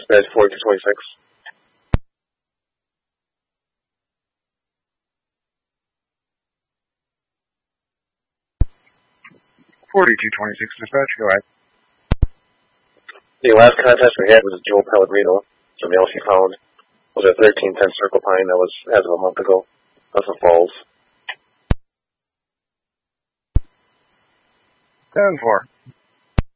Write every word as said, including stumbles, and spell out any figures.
Dispatch forty-two twenty-six. forty-two twenty-six Dispatch, go ahead. The last contact we had was Joel Pellegrino. The mail she found was a thirteen ten Circle Pine that was as of a month ago. That's the Falls. seven four.